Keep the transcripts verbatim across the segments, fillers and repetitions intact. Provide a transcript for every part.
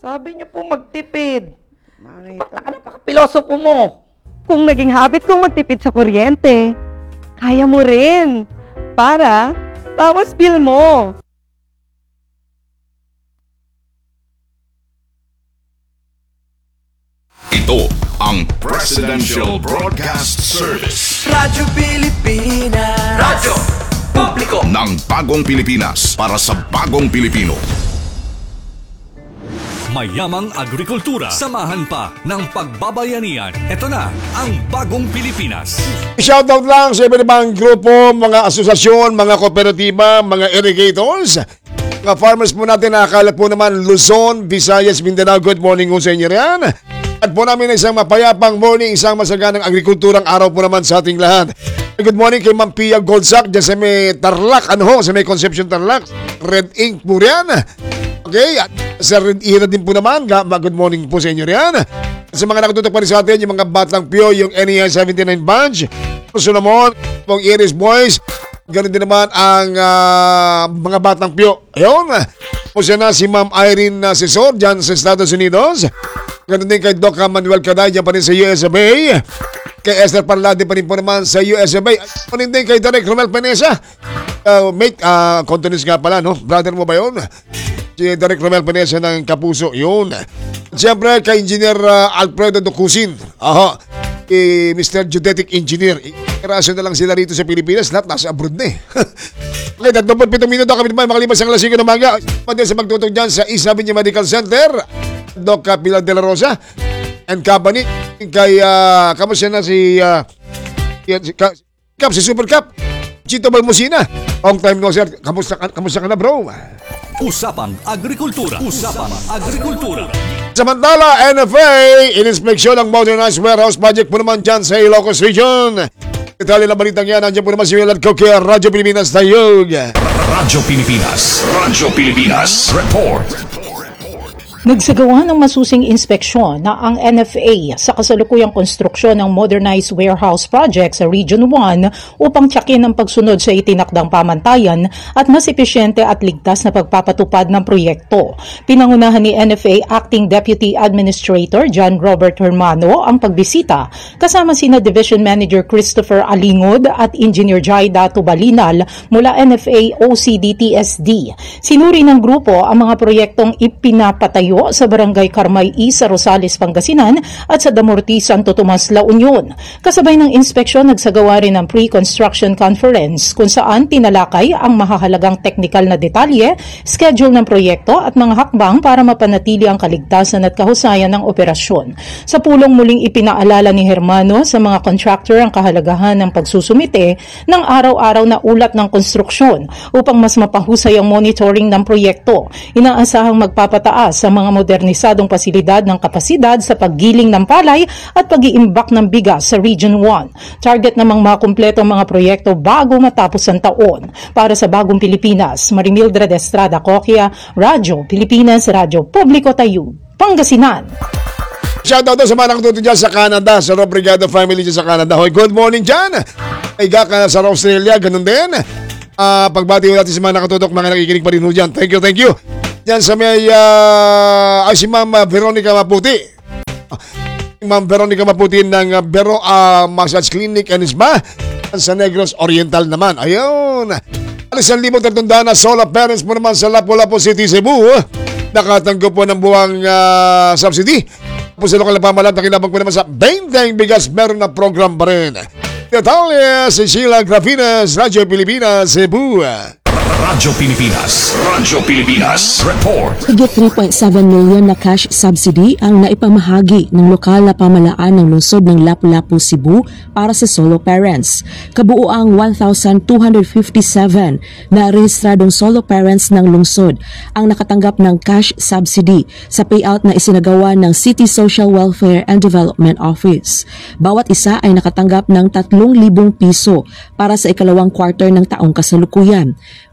Sabi niyo po magtipid. Bakit napaka-pilosopo mo? Kung naging habit kong magtipid sa kuryente, kaya mo rin. Para, bawas bill mo. Ito ang Presidential Broadcast Service. Radyo Pilipinas. Radyo Publiko ng Bagong Pilipinas para sa Bagong Pilipino. Mayamang agrikultura, samahan pa ng pagbabayanihan. Ito na ang Bagong Pilipinas. Shoutout lang sa iba't ibang grupo, mga asosasyon, mga kooperatiba, mga irrigators, mga farmers po natin. Nakakalat po naman Luzon, Visayas, Mindanao. Good morning po sa inyo riyan. At po namin isang mapayapang morning, isang masaganang agrikulturang araw po naman sa ating lahat. Good morning kay Ma'am Pia Goldsack dyan sa may Tarlac, ano ho, sa may Concepcion Tarlac, Red Ink po riyan. Okay, at sa Red Era din po naman, good morning po sa inyo riyan. Sa mga nakatutok pa rin sa atin, yung mga Batang Pio, yung N E I seventy-nine Bunch, Solomon, pong Iris Boys, ganun din naman ang uh, mga Batang Pio. Ayun, po siya na si Ma'am Irene Cesor dyan sa Estados Unidos. Ganun din kay Doc Manuel Caday dyan pa rin sa U S A. Kay Esther Parlade pa rin po naman sa U S A. Ganun din kay Derek Romel Penesa. Uh, mate, uh, continuous nga pala, no? Brother mo ba yun? Si Derek Romel Penesa ng Kapuso, yun. At siyempre kay Engineer uh, Alfredo Docusin. Aha, eh, Mister Geodetic Engineer. Irasyon na lang sila rito sa Pilipinas. Lahat nasa abroad na eh. Okay, tatlong pitong minuto kami naman makalipas ang alas singko ng umaga. Pati sa magtutog dyan sa East Avenue Medical Center, Doc Pilar de la Rosa and company. Kay, uh, kamusta na si, uh, si Cap, si Super Cap, Chito Balmosina. Long time no sir. Kamusta, kamusta ka na bro? Usapang agrikultura. Usapang agrikultura. Samantala, N F A, in-inspeksyon ang modernized warehouse project po naman dyan sa Ilocos Region. Detalye ng balitang yan, nandiyan po naman si Willard Coque, Radyo Pilipinas Tayog. Radyo Pilipinas. Radyo Pilipinas. Report. Nagsagawa ng masusing inspeksyon na ang N F A sa kasalukuyang konstruksyon ng Modernized Warehouse Project sa Region one upang tiyakin ang pagsunod sa itinakdang pamantayan at mas epesyente at ligtas na pagpapatupad ng proyekto. Pinangunahan ni N F A Acting Deputy Administrator John Robert Hermano ang pagbisita kasama sina Division Manager Christopher Alingod at Engineer Jaida Tubalinal mula N F A O C D T S D. Sinuri ng grupo ang mga proyektong ipinapatayo sa Barangay Carmay E sa Rosales, Pangasinan at sa Damorti, Santo Tomas, La Union. Kasabay ng inspeksyon, nagsagawa rin ng pre-construction conference kung saan tinalakay ang mahahalagang teknikal na detalye, schedule ng proyekto at mga hakbang para mapanatili ang kaligtasan at kahusayan ng operasyon. Sa pulong muling ipinaalala ni Hermano sa mga contractor ang kahalagahan ng pagsusumite ng araw-araw na ulat ng konstruksyon upang mas mapahusay ang monitoring ng proyekto. Inaasahang magpapataas sa mga mga modernisadong pasilidad ng kapasidad sa paggiling ng palay at pag-iimbak ng bigas sa Region one. Target namang makumpleto ang mga proyekto bago matapos ang taon. Para sa Bagong Pilipinas, Marimildred Estrada Coquia, Radyo Pilipinas, Radyo Publiko Tayug, Pangasinan. Shoutout sa mga nakatuto dyan sa Canada, sa Robrigado family dyan sa Canada. Hoy, good morning dyan. Iga ka sa Australia, ganun din. Uh, pagbati natin sa mga nakatutok, mga nakikinig pa rin dyan. Thank you, thank you. Yan sa may, uh, ay si Ma'am Veronica Maputi. Ma'am Veronica Maputi ng uh, Bero uh, Massage Clinic and Spa sa Negros Oriental naman. Ayun. Alisan libong tatundaan na solo parents mo naman sa Lapu-Lapu City, Cebu. Nakatanggap po ng buwang uh, subsidy. Po sa lokal na pamalat, nakinabang po naman sa Benteng Bigas, meron na program pa rin. Detalye si Sheila Grafinas, Radyo Pilipinas, Cebu. Radyo Pilipinas. Radyo Pilipinas. Report. Higit three point seven million na cash subsidy ang naipamahagi ng lokal na pamalaan ng lungsod ng Lapu-Lapu, Cebu para sa solo parents. Kabuuang one thousand two hundred fifty-seven na rehistradong solo parents ng lungsod ang nakatanggap ng cash subsidy sa payout na isinagawa ng City Social Welfare and Development Office. Bawat isa ay nakatanggap ng tatlong libong piso para sa ikalawang quarter ng taong kasalukuyan.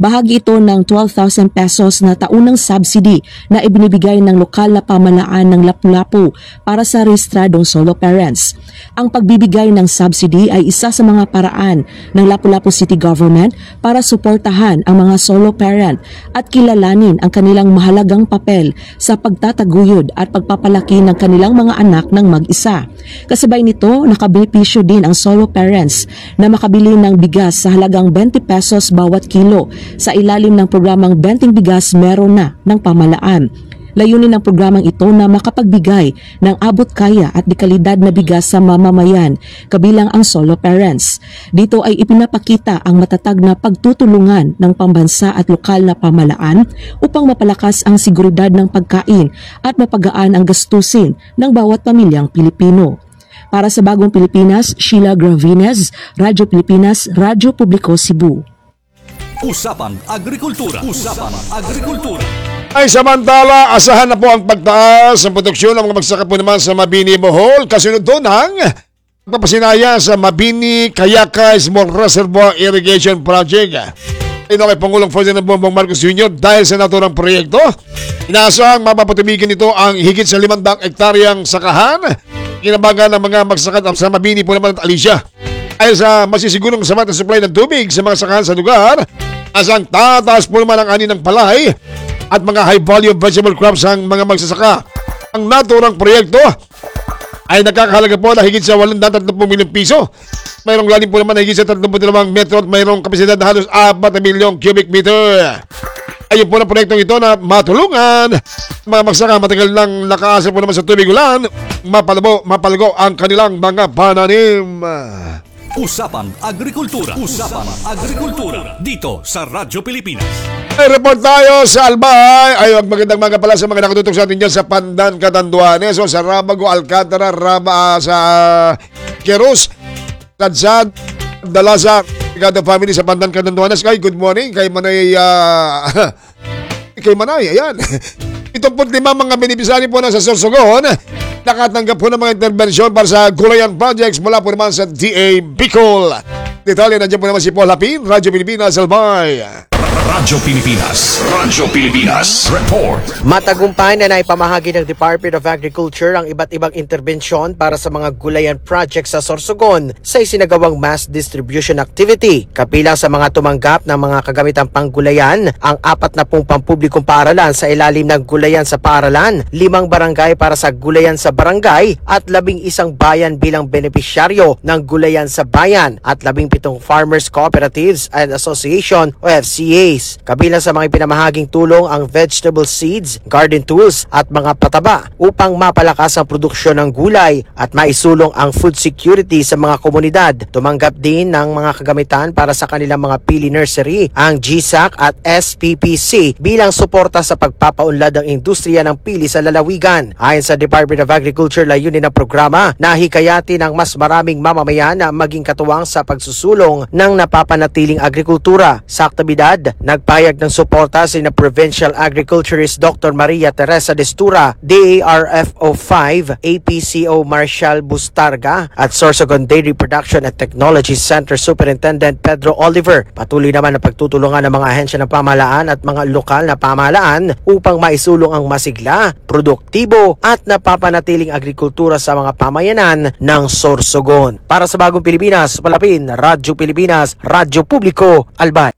Bahagi ito ng twelve thousand pesos na taunang subsidy na ibinibigay ng lokal na pamahalaan ng Lapu-Lapu para sa rehistradong solo parents. Ang pagbibigay ng subsidy ay isa sa mga paraan ng Lapu-Lapu City Government para suportahan ang mga solo parent at kilalanin ang kanilang mahalagang papel sa pagtataguyod at pagpapalaki ng kanilang mga anak ng mag-isa. Kasabay nito, nakabenepisyo din ang solo parents na makabili ng bigas sa halagang twenty pesos bawat kilo sa ilalim ng programang Benting Bigas Meron Na ng pamahalaan. Layunin ng programang ito na makapagbigay ng abot kaya at dekalidad na bigas sa mamamayan, kabilang ang solo parents. Dito ay ipinapakita ang matatag na pagtutulungan ng pambansa at lokal na pamahalaan upang mapalakas ang seguridad ng pagkain at mapagaan ang gastusin ng bawat pamilyang Pilipino. Para sa Bagong Pilipinas, Sheila Gravines, Radyo Pilipinas, Radyo Publiko, Cebu. Usapang Agrikultura. Usapang Agrikultura. Ay samantala, asahan na po ang pagtaas ng produksyon ng mga magsaka po naman sa Mabini, Bohol. Kasunod doon ang pagpapasinaya sa Mabini Kayakay Small Reservoir Irrigation Project. Ito kay Pangulong Ferdinand Bongbong Marcos Junior dahil sa naturang proyekto. Inaasahang mapapatubigin nito ang higit sa limandang ektaryang sakahan. Kinabagan ng mga magsaka sa Mabini po naman at Alicia. Ay sa masisigurong sapat na supply ng tubig sa mga sakahan sa lugar, asang tataas po naman ang ani ng palay at mga high-volume vegetable crops ang mga magsasaka. Ang naturang proyekto ay nakakahalaga po na higit sa one hundred thirty milyong piso. Mayroong lalim po naman na higit sa thirty-two metro at mayroong kapasidad na halos apat na milyong cubic meter. Ayun po na proyektong ito na matulungan mga magsaka matagal lang nakaasa po naman sa tubig ulan, mapalabo, mapalago ang kanilang mga pananim. Usapang Agrikultura. Usapang Agrikultura. Dito sa Radyo Pilipinas. Ay, report tayo sa Albay. Ay, magandang mga pala sa mga nakatutok sa atin dyan sa Pandan, Catanduanes. O sa Rabago, Alcantara, Raba, sa Queros, Tadsad, Dalaza, Gado Family sa Pandan, Catanduanes. Kay, good morning. Kay Manay, uh, kay Manay, ayan. Itong po lima mga benepisari po na sa Sorsogon. Nakatanggap po ng mga intervensyon para sa gulayan projects mula po naman sa D A Bicol. Detalye, nandiyan po naman si Paul Hapin, Radyo Pilipinas, Albay. Radyo Pilipinas. Radyo Pilipinas. Report. Matagumpay na naipamahagi ng Department of Agriculture ang iba't ibang interbensyon para sa mga gulayan projects sa Sorsogon sa isinagawang mass distribution activity. Kabilang sa mga tumanggap ng mga kagamitang panggulayan, ang apat na pong pampublikong paaralan sa ilalim ng gulayan sa paaralan, limang barangay para sa gulayan sa barangay at labing isang bayan bilang benepisyaryo ng gulayan sa bayan at labing pitong farmers cooperatives and association o F C A. Kabilang sa mga pinamahaging tulong ang vegetable seeds, garden tools at mga pataba upang mapalakas ang produksyon ng gulay at maisulong ang food security sa mga komunidad. Tumanggap din ng mga kagamitan para sa kanilang mga pili nursery ang G S A C at S P P C bilang suporta sa pagpapaunlad ng industriya ng pili sa lalawigan. Ayon sa Department of Agriculture, layunin ng programa na hikayatin ang mas maraming mamamayan na maging katuwang sa pagsusulong ng napapanatiling agrikultura. Sa aktibidad, nagpayag ng suporta si na Provincial Agriculturist Doctor Maria Teresa Destura, D A R F O five, A P C O Marshal Bustarga at Sorsogon Dairy Production and Technology Center Superintendent Pedro Oliver. Patuloy naman ang pagtutulungan ng mga ahensya ng pamahalaan at mga lokal na pamahalaan upang maisulong ang masigla, produktibo at napapanatiling agrikultura sa mga pamayanan ng Sorsogon. Para sa Bagong Pilipinas, Palapin, Radyo Pilipinas, Radyo Publiko, Albay.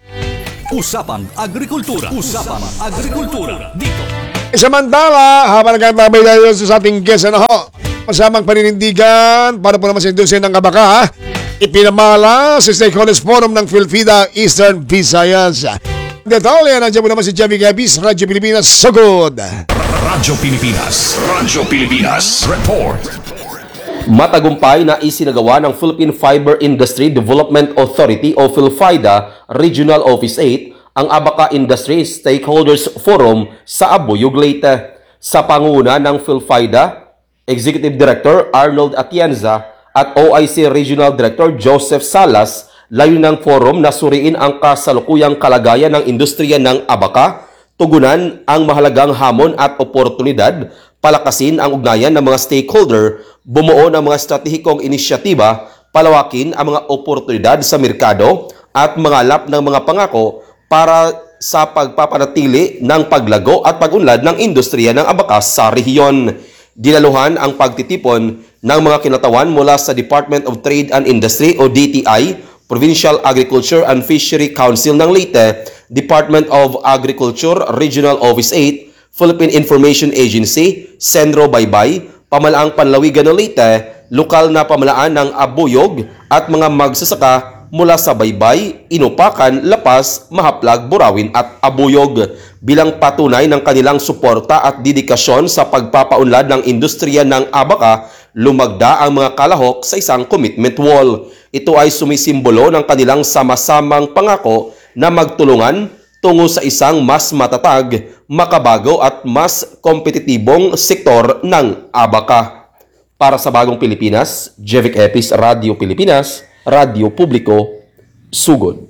Usapang Agrikultura. Usapang Agrikultura. Dito. Samantala, habang nagkakabay tayo sa ating guest, ano ho, masamang paninindigan para po naman sa industriya ng kabaka, ipinamala sa Stakeholders Forum ng Philfida Eastern Visayas. Detalye, nandiyan po naman si Javi Gabis, Radyo Pilipinas, Sugod. Radyo Pilipinas. Radyo Pilipinas. Report. Matagumpay na isinagawa ng Philippine Fiber Industry Development Authority o PhilFIDA Regional Office eight ang Abaca Industry Stakeholders Forum sa Abuyog, Leyte. Sa panguna ng PhilFIDA, Executive Director Arnold Atienza at O I C Regional Director Joseph Salas, layunin ng forum na suriin ang kasalukuyang kalagayan ng industriya ng Abaca, tugunan ang mahalagang hamon at oportunidad, palakasin ang ugnayan ng mga stakeholder, bumuo ng mga estratehikong inisyatiba, palawakin ang mga oportunidad sa merkado at mangalap ng mga pangako para sa pagpapanatili ng paglago at pag-unlad ng industriya ng abakas sa rehiyon. Dinaluhan ang pagtitipon ng mga kinatawan mula sa Department of Trade and Industry o D T I, Provincial Agriculture and Fishery Council ng Leyte, Department of Agriculture Regional Office eight, Philippine Information Agency, Senro Baybay, Pamalaang Panlawigan ng Leyte, lokal na pamalaan ng Abuyog at mga magsasaka mula sa Baybay, Inupakan, Lapas, Mahaplag, Burawin at Abuyog bilang patunay ng kanilang suporta at dedikasyon sa pagpapaunlad ng industriya ng abaka. Lumagda ang mga kalahok sa isang commitment wall. Ito ay sumisimbolo ng kanilang sama-samang pangako na magtulungan tungo sa isang mas matatag, makabago at mas kompetitibong sektor ng abaka. Para sa Bagong Pilipinas, Jevic Epis, Radio Pilipinas, Radio Publiko, Sugod.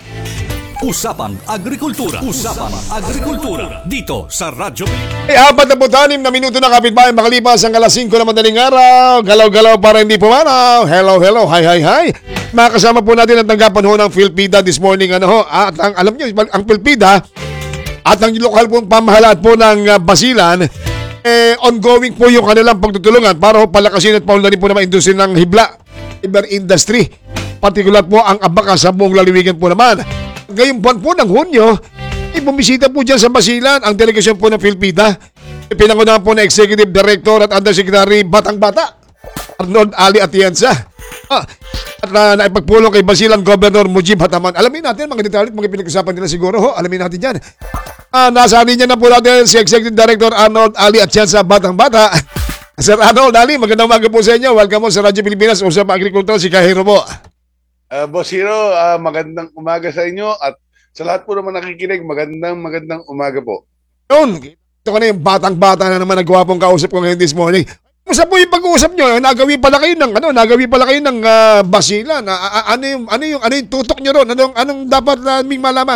Usapang Agrikultura. Usapang Agrikultura. Dito sa Radyo Eh, apat na putanim na minuto na kapitbahay makalipas ang alas singko na madaling araw. Galaw-galaw para hindi pumanaw. Hello, hello, hi, hi, hi. Makasama po natin ang tanggapan ho ng PhilPida this morning. Ano ho? At ang, alam nyo, ang PhilPida at ang lokal pong pamahalaan po ng uh, Basilan, eh, ongoing po yung kanilang pagtutulungan para ho palakasin at paunlarin po naman industry ng hibla, fiber industry. Partikular po ang abaka sa buong laliwigan po naman. Ngayong buwan po ng Hunyo, ibumisita po dyan sa Basilan ang delegasyon po ng PhilPida. Pinangunahan po ng Executive Director at Undersecretary Batang Bata, Arnold Ali Atienza. Ah, at uh, naipagpulong kay Basilan Governor Mujib Hataman. Alamin natin mga detalye, mga pinag-usapan nila siguro ho. Alamin natin dyan. Ah, nasa niya na po natin si Executive Director Arnold Ali Atienza, Batang Bata. Sir Arnold Ali, magandang umaga po sa inyo. Welcome po sa Radyo Pilipinas, Usapang Agrikultura, si Kahiro po. Uh, Boss Hero, uh, magandang umaga sa inyo at sa lahat po naman nakikinig, magandang magandang umaga po. Yun, ito ka na yung batang-bata na naman nagawa pong kausap ko ngayon this morning. Kumusta po yung pag-uusap nyo? Nagawi pala kayo ng, ano, nagawi pala kayo ng uh, Basilan. Uh, uh, ano, yung, ano, yung, ano yung tutok nyo ron? Anong, anong dapat naming malaman?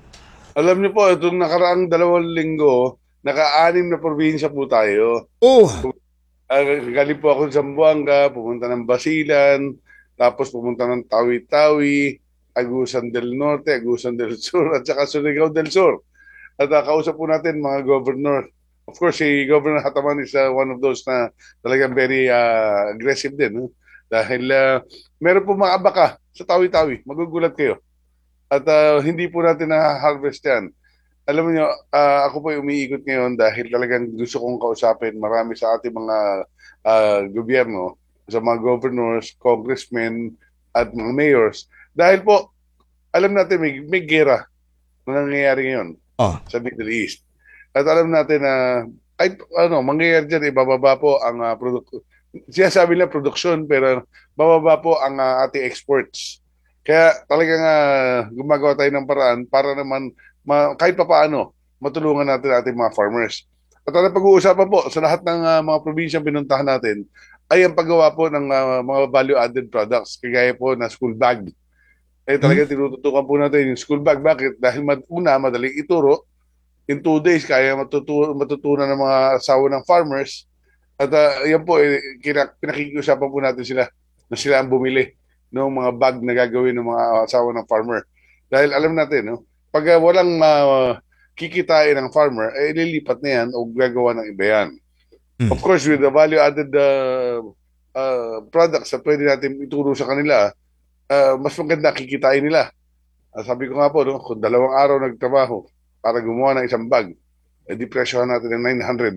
Alam niyo po, itong nakaraang dalawang linggo, naka-anim na probinsya po tayo. Oh. Uh, galing po ako sa Zamboanga, pumunta ng Basilan, tapos pumunta ng Tawi-Tawi, Agusan del Norte, Agusan del Sur, at saka Surigao del Sur. At uh, kausap po natin mga governor. Of course, si Governor Hataman is uh, one of those na talagang very uh, aggressive din. Huh? Dahil uh, meron po mga abaka sa Tawi-Tawi. Magugulat kayo. At uh, hindi po natin na-harvest yan. Alam niyo, uh, ako po umiikot ngayon dahil talagang gusto kong kausapin marami sa ating mga uh, gobyerno, sa mga governors, congressmen, at mga mayors. Dahil po, alam natin may, may gera na nangyayari ngayon oh. sa Middle East. At alam natin na, ay, ano, mangyayari dyan, ibababa po ang uh, produk- siya sabi nila produksyon, pero bababa po ang uh, ating exports. Kaya talagang uh, gumagawa tayo ng paraan para naman, ma- kahit pa paano, matulungan natin ating mga farmers. At ang pag-uusapan po sa lahat ng uh, mga probinsyang pinuntahan natin, ay ang paggawa po ng uh, mga value-added products, kagaya po na school bag. Eh talaga hmm. tinututukan po natin yung school bag. Bakit? Dahil mad- una, madaling ituro. In two days, kaya matutu- matutunan ng mga asawa ng farmers. At uh, yan po, eh, kina- pinakikiusapan po natin sila na sila ang bumili ng mga bag na gagawin ng mga asawa ng farmer. Dahil alam natin, no, pag uh, walang uh, kikitain ng farmer, eh lilipat na yan o gagawa ng iba yan. Of course, with the value-added uh, uh, products na pwede natin ituro sa kanila, uh, mas maganda kikitain nila. Uh, sabi ko nga po, no, kung dalawang araw nagtrabaho para gumawa ng isang bag, eh di presyohan natin ng nine hundred.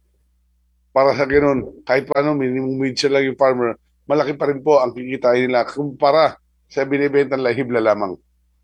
Para sa ganoon, kahit paano, minimum wage lang yung farmer, malaki pa rin po ang kikitain nila kumpara sa binibentang lahibla lamang.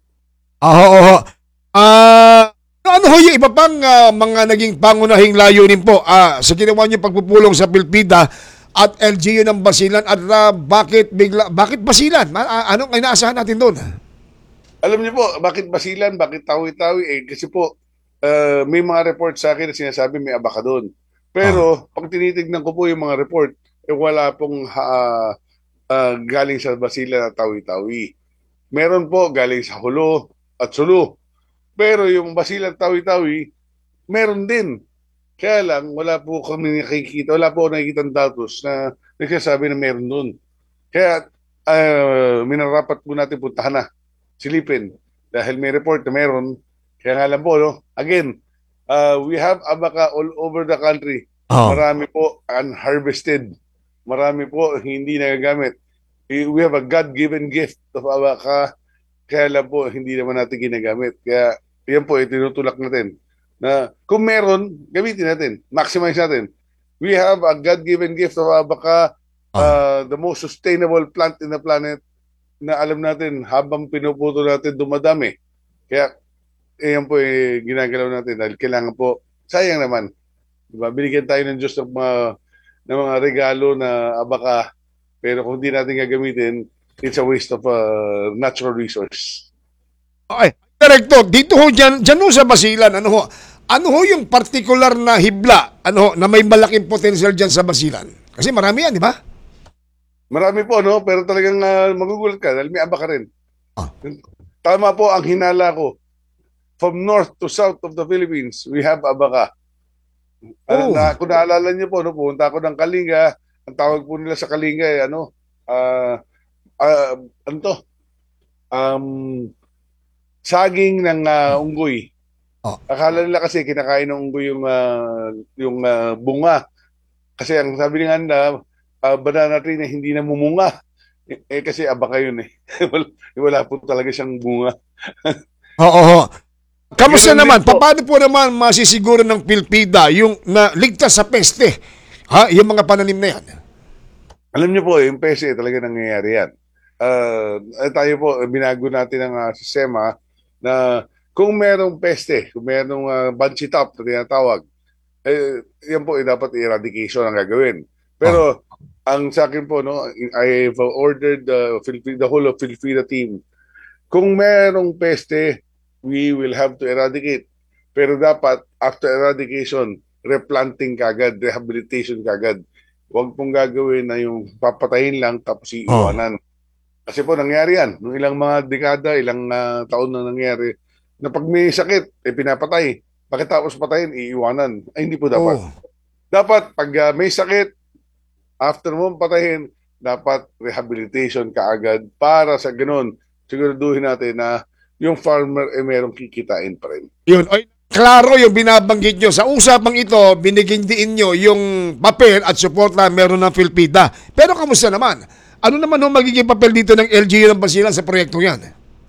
Oo, oo. Ah... Ano ho yung iba pang uh, mga naging pangunahing layunin po uh, sa ginawa niyo pagpupulong sa PhilPida at L G U ng Basilan at uh, bakit bigla bakit Basilan? Uh, anong inaasahan natin doon? Alam niyo po, bakit Basilan, bakit Tawi-Tawi? Eh, kasi po, uh, may mga report sa akin na sinasabi may abaka doon. Pero, ah. pag tinitignan ko po yung mga report, eh wala pong uh, uh, galing sa Basilan at Tawi-Tawi. Meron po galing sa Hulo at Sulu. Pero yung Basilan Tawi-Tawi, meron din. Kaya lang, wala po kami nakikita, wala po nakikita ng datos na nagsasabi na meron doon. Kaya, uh, minarapat po natin puntahan na, silipin. dahil may report na meron. Kaya nga lang po, no? Again, uh, we have abaca all over the country. Oh. Marami po unharvested. Marami po hindi nagagamit. We have a God-given gift of abaca. Kaya lang po, hindi naman natin ginagamit. Kaya yan po, itinutulak natin. Na kung meron, gamitin natin. Maximize natin. We have a God-given gift of abaca, uh, the most sustainable plant in the planet, na alam natin habang pinuputo natin dumadami. Kaya yan po eh, ginagalaw natin dahil kailangan po, sayang naman, diba? Binigyan tayo ng Diyos ng mga, ng mga regalo na abaca, pero kung hindi natin gagamitin, it's a waste of uh, natural resource. Okay. Director, dito ho dyan, dyan ho sa Basilan, ano ho, ano ho yung particular na hibla, ano ho, na may malaking potensyal dyan sa Basilan? Kasi marami yan, di ba? Marami po, no? Pero talagang uh, magugulat ka dahil may abaca rin. Ah. Tama po ang hinala ko. From north to south of the Philippines, we have abaca. Oh. Na, kung naalala niyo po, no, pumunta ako ng Kalinga, ang tawag po nila sa Kalinga, eh, ano, uh, uh, ano to? Um, saging ng uh, unggoy. Oh. Akala nila kasi kinakain ng unggoy yung, uh, yung uh, bunga. Kasi ang sabi nga na, uh, banana tree na hindi na mumunga. Eh, eh kasi abaca yun eh. wala, wala po talaga siyang bunga. Oo. Oh, oh. Kamusta naman? Po, paano po naman masisiguro ng Pilpida yung na ligtas sa peste? Ha? Yung mga pananim na yan? Alam niyo po, yung peste talaga nangyayari yan. Uh, tayo po, binago natin ang uh, sistema na kung merong peste, kung merong uh, bunchy top na tinatawag, eh, yan po, eh, dapat eradication ang gagawin. Pero, oh. ang sa akin po, no, I've ordered the, the whole of Filipina team. Kung merong peste, we will have to eradicate. Pero dapat, after eradication, replanting kagad, rehabilitation kagad. Huwag pong gagawin na yung papatayin lang tapos iiwanan. Oh. Kasi po nangyari yan. Nung ilang mga dekada, ilang uh, taon na nangyari, na pag may sakit, eh pinapatay. Pagkatapos patayin, iiwanan. Ay, hindi po dapat. Oh. Dapat, pag uh, may sakit, after mo patayin, dapat rehabilitation kaagad para sa ganun, siguraduhin natin na yung farmer ay eh, merong kikitain pa rin. Yun. Oy, klaro yung binabanggit nyo. Sa usapang ito, binigyan din nyo yung papel at support na meron ng Filpida. Pero kamusta naman? Ano naman yung magiging papel dito ng L G U ng Basilan sa proyekto yan?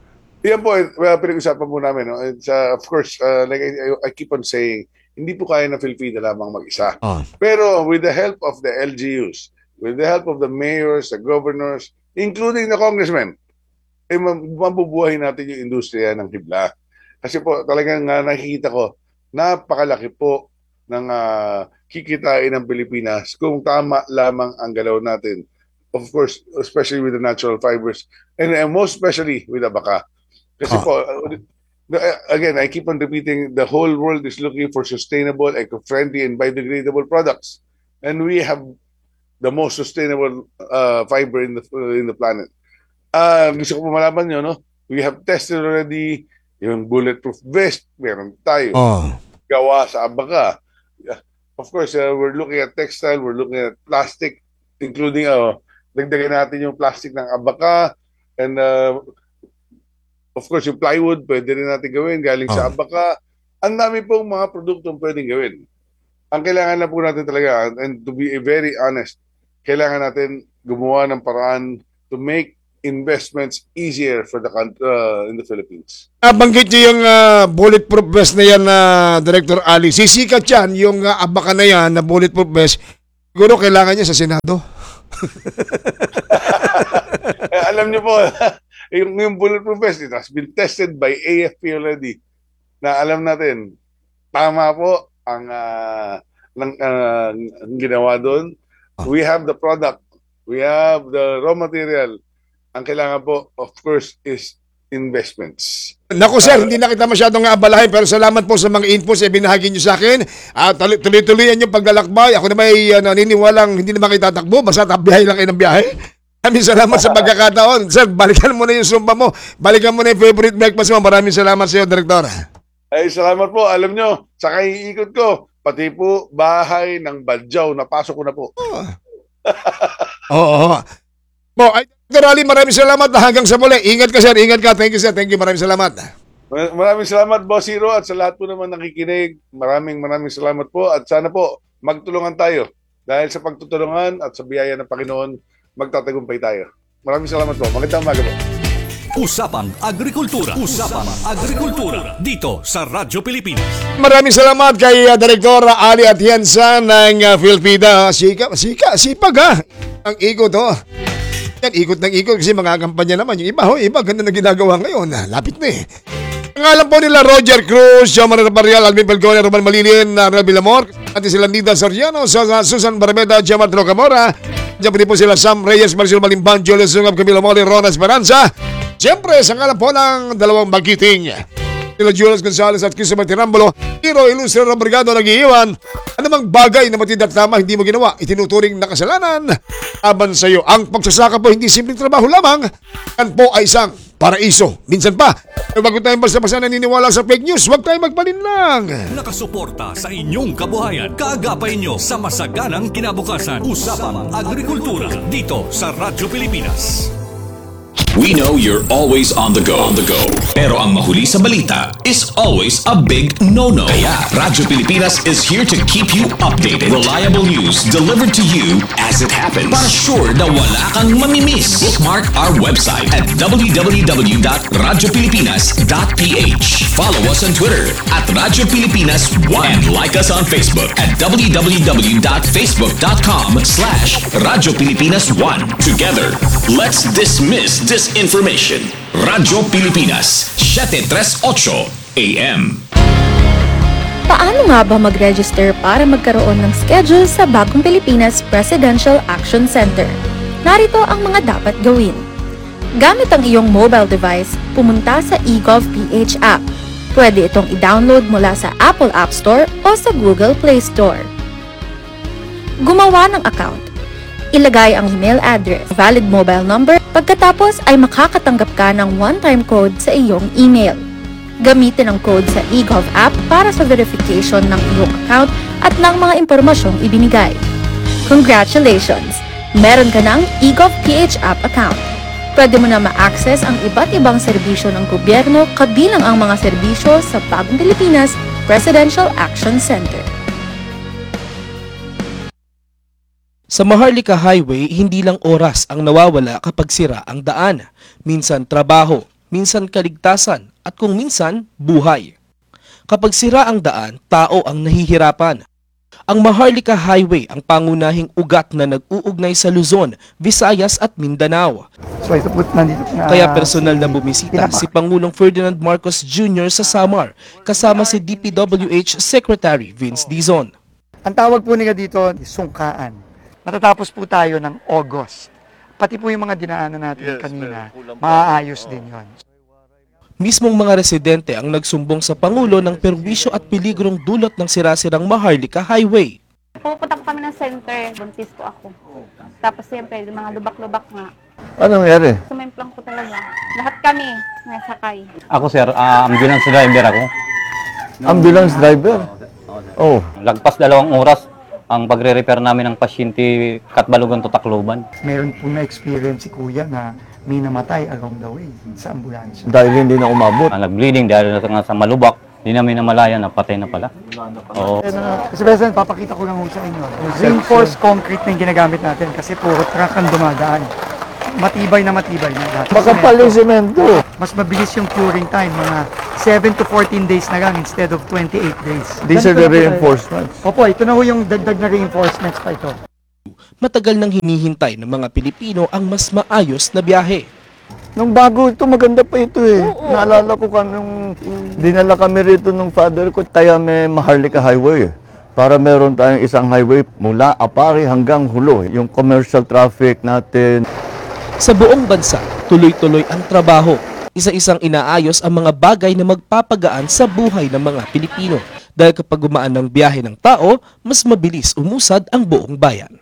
Yan po, well, pinag-usapan po namin. No? It's, uh, of course, uh, like I, I keep on saying, hindi po kaya ng Filpida lamang mag-isa. Oh. Pero with the help of the L G Us, with the help of the mayors, the governors, including the congressmen, ay mabubuhay natin yung industriya ng hibla. Kasi po talagang uh, nakikita ko, napakalaki po ng uh, kikitain ng Pilipinas kung tama lamang ang galaw natin. Of course, especially with the natural fibers and uh, most especially with abaca. Kasi huh. po, uh, again, I keep on repeating, the whole world is looking for sustainable, eco-friendly, and biodegradable products. And we have the most sustainable uh, fiber in the uh, in the planet. Uh, gusto ko po malaman nyo, no? We have tested already yung bulletproof vest, meron tayo. Oh. Gawa sa abaca. Of course, uh, we're looking at textile, we're looking at plastic, including, uh, dagdagan natin yung plastic ng abaca, and uh, of course, yung plywood, pwede rin natin gawin, galing oh. sa abaca. Ang dami pong mga produktong pwedeng gawin. Ang kailangan na po natin talaga, and to be very honest, kailangan natin gumawa ng paraan to make investments easier for the uh, in the Philippines. Ah, banggit niyo yung uh, bulletproof vest na yan na uh, Director Ali. Sisikat yan, yung uh, abaca na yan na bulletproof vest. Siguro kailangan niya sa Senado. eh, alam niyo po, yung, yung bulletproof vest, it has been tested by A F P already. Na alam natin, tama po ang, uh, ng, uh, ang ginawa doon. We have the product. We have the raw material. Ang kailangan po, of course, is investments. Naku sir, uh, hindi na kita masyadong abalahin, pero salamat po sa mga infos na binahagi nyo sa akin. At uh, tuloy-tuloyan yung paglalakbay. Ako na may uh, naniniwalang hindi naman kayo tatakbo, basta biyahe lang kayo ng biyahe. Maraming salamat sa pagkakataon. Sir, balikan mo na yung sumpa mo. Balikan mo na yung favorite breakfast mo. Maraming salamat sa iyo, Direktor. Ay, salamat po. Alam nyo, sa kaiikot ko, pati po bahay ng Badyaw, napasok ko na po. Oo. Oh. oh, oh. Ay, Doctor Ali, maraming salamat. Hanggang sa muli. Ingat ka, sir. Ingat ka. Thank you, sir. Thank you. Maraming salamat. Mar- Maraming salamat, Boss Hero, at sa lahat po naman nakikinig. Maraming maraming salamat po, at sana po magtulungan tayo. Dahil sa pagtutulungan at sa biyaya ng Panginoon, magtatagumpay tayo. Maraming salamat po. Magandang umaga po. Usapang Agrikultura. Usapang Agrikultura. Dito sa Radyo Pilipinas. Maraming salamat kay uh, Direktor Ali Atienza ng uh, Philpida. Sika, sika, sipag ha. Ang ikot oh. Yan, ikot ng ikot kasi mga kampanya naman. Yung iba, ho, iba, ganda na ginagawa ngayon. Lapit na eh. Ang alam po nila Roger Cruz, Jomar Raparial, Alvin Belgona, Roman Malilin, Arnel Villamor, at sila Nida Soriano, Susan Barmeda, Jamar Trocamora. Diyan po din po sila Sam Reyes, Marcel Malimban, Julio Sungab, Camilo Mori, Ron Esperanza. Siyempre, sa ngalan po ng dalawang magiting, sila Julius Gonzalez at Christopher Tirambolo, Hero Ilustre Robrigado nag-iiwan. Anumang bagay na matindi at tama hindi mo ginawa, itinuturing na kasalanan laban sa iyo. Ang pagsasaka po hindi simpleng trabaho lamang, yan po ay isang paraiso. Minsan pa, bago tayong basta-basta naniniwala sa fake news, huwag tayong magpalinlang. Nakasuporta sa inyong kabuhayan. Kaagapay nyo sa masaganang kinabukasan. Usapang Agrikultura. Dito sa Radyo Pilipinas. We know you're always on the go. On the go. Pero ang mahuli sa balita is always a big no-no. Kaya Radyo Pilipinas is here to keep you updated. Reliable news delivered to you as it happens. Para sure na wala kang mamimiss. Bookmark our website at w w w dot radyo pilipinas dot p h. Follow us on Twitter at Radyo Pilipinas one. And like us on Facebook at w w w dot facebook dot com slash Radyo Pilipinas one. Together, let's dismiss this information. Radyo Pilipinas, seven thirty-eight A M. Paano nga ba mag-register para magkaroon ng schedule sa Bagong Pilipinas Presidential Action Center? Narito ang mga dapat gawin. Gamit ang iyong mobile device, pumunta sa eGovPH app. Pwede itong i-download mula sa Apple App Store o sa Google Play Store. Gumawa ng account. Ilagay ang email address, valid mobile number, pagkatapos ay makakatanggap ka ng one-time code sa iyong email. Gamitin ang code sa eGov app para sa verification ng iyong account at ng mga impormasyong ibinigay. Congratulations! Meron ka ng eGovPH app account. Pwede mo na ma-access ang iba't ibang serbisyo ng gobyerno kabilang ang mga serbisyo sa Bagong Pilipinas Presidential Action Center. Sa Maharlika Highway, hindi lang oras ang nawawala kapag sira ang daan. Minsan trabaho, minsan kaligtasan, at kung minsan, buhay. Kapag sira ang daan, tao ang nahihirapan. Ang Maharlika Highway ang pangunahing ugat na nag-uugnay sa Luzon, Visayas at Mindanao. So ito po nandito na. Kaya personal na bumisita si Pangulong Ferdinand Marcos Junior sa Samar, kasama si D P W H Secretary Vince Dizon. Ang tawag po nila dito, sungkaan. Matatapos po tayo ng August. Pati po yung mga dinaanan natin yes, kanina, maaayos din yon. Mismong mga residente ang nagsumbong sa Pangulo ng perwisyo at peligrong dulot ng sirasirang Maharlika Highway. Pupunta ko kami ng center, buntis po ako. Tapos siyempre, yung mga lubak-lubak nga. Ano nangyari? Sumemplang ko talaga. Lahat kami nasakay. Ako sir, uh, ambulance driver ako. Ambulance driver? Oh. Lagpas dalawang oras ang pagre-repair namin ng pasyente Katbalogan to Tacloban. Meron po na-experience si Kuya na may namatay along the way sa ambulansya. Dahil hindi na umabot. Ah, nag-bleeding dahil na sa malubak, hindi namin namalayan na patay na pala. Oo. Kasi President, papakita ko lang ho sa inyo. Reinforced concrete na yung ginagamit natin kasi puro truck ang dumadaan. Matibay na matibay na. Makapal yung semento. Mas mabilis yung curing time, mga seven to fourteen days na lang instead of twenty-eight days. These are the reinforcements. Opo, ito na ho yung dagdag na reinforcements pa ito. Matagal nang hinihintay ng mga Pilipino ang mas maayos na biyahe. Nung bago ito, maganda pa ito eh. Oo. Naalala ko ka nung dinala kami rito nung father ko, tayo may Maharlika Highway. Para meron tayong isang highway mula Apari hanggang Hulo. Yung commercial traffic natin. Sa buong bansa, tuloy-tuloy ang trabaho. Isa-isang inaayos ang mga bagay na magpapagaan sa buhay ng mga Pilipino. Dahil kapag gumaan ng biyahe ng tao, mas mabilis umusad ang buong bayan.